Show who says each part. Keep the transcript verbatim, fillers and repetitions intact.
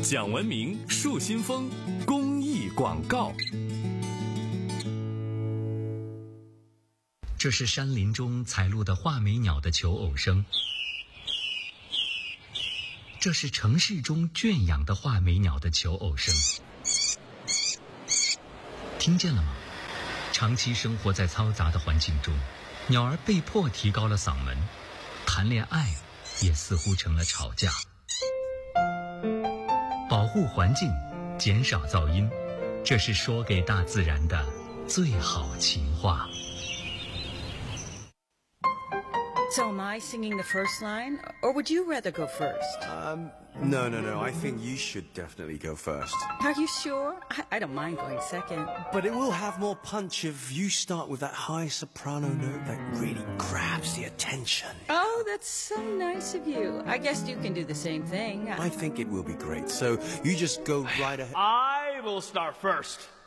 Speaker 1: 讲文明树新风公益广告。
Speaker 2: 这是山林中采录的画眉鸟的求偶声，这是城市中圈养的画眉鸟的求偶声。听见了吗？长期生活在嘈杂的环境中，鸟儿被迫提高了嗓门，谈恋爱也似乎成了吵架。保护环境，减少噪音，这是说给大自然的最好情话。
Speaker 3: So am I singing the first line, or would you rather go first?
Speaker 4: Um, no, no, no. I think you should definitely go first.
Speaker 3: Are you sure? I, I don't mind going second.
Speaker 4: But it will have more punch if you start with that high soprano note that really grabs the attention.
Speaker 3: Oh, that's so nice of you. I guess you can do the same thing.
Speaker 4: I think it will be great. So you just go right ahead.
Speaker 5: I will start first.